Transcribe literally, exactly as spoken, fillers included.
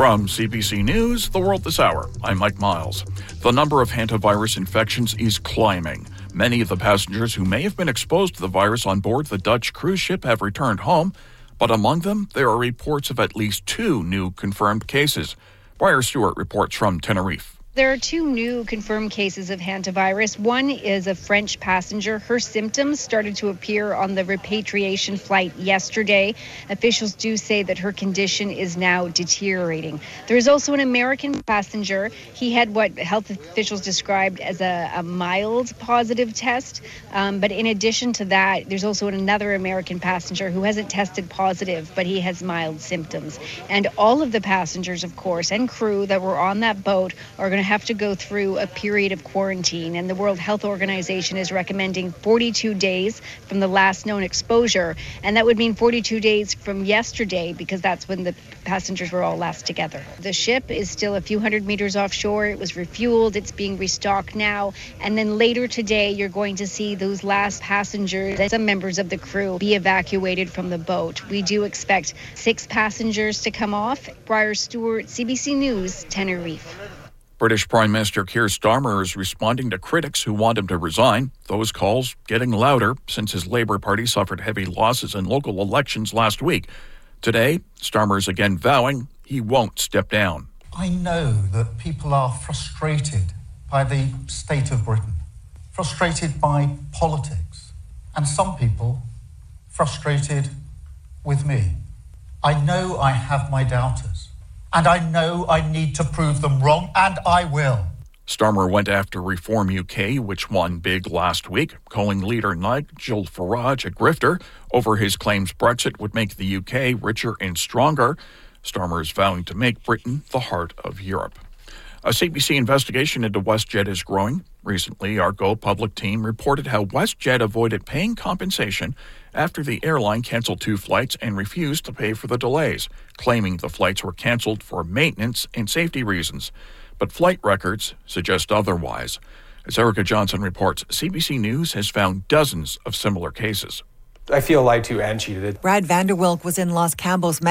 From C B C News, The World This Hour, I'm Mike Miles. The number of hantavirus infections is climbing. Many of the passengers who may have been exposed to the virus on board the Dutch cruise ship have returned home, but among them, there are reports of at least two new confirmed cases. Briar Stewart reports from Tenerife. There are two new confirmed cases of hantavirus. One is a French passenger. Her symptoms started to appear on the repatriation flight yesterday. Officials do say that her condition is now deteriorating. There is also an American passenger. He had what health officials described as a, a mild positive test. Um, but in addition to that, there's also another American passenger who hasn't tested positive, but he has mild symptoms. And all of the passengers, of course, and crew that were on that boat are going to have to go through a period of quarantine, and the World Health Organization is recommending forty-two days from the last known exposure, and that would mean forty-two days from yesterday because that's when the passengers were all last together. The ship is still a few hundred meters offshore. It was refueled. It's being restocked now, and then later today you're going to see those last passengers and some members of the crew be evacuated from the boat. We do expect six passengers to come off. Briar Stewart, C B C News, Tenerife. British Prime Minister Keir Starmer is responding to critics who want him to resign. Those calls getting louder since his Labour Party suffered heavy losses in local elections last week. Today, Starmer is again vowing he won't step down. I know that people are frustrated by the state of Britain, frustrated by politics, and some people frustrated with me. I know I have my doubters. And I know I need to prove them wrong, and I will. Starmer went after Reform U K, which won big last week, calling leader Nigel Farage a grifter over his claims Brexit would make the U K richer and stronger. Starmer is vowing to make Britain the heart of Europe. A C B C investigation into WestJet is growing. Recently, our Go Public team reported how WestJet avoided paying compensation after the airline canceled two flights and refused to pay for the delays, claiming the flights were canceled for maintenance and safety reasons. But flight records suggest otherwise. As Erica Johnson reports, C B C News has found dozens of similar cases. I feel lied to and cheated. Brad Vanderwilk was in Los Cabos,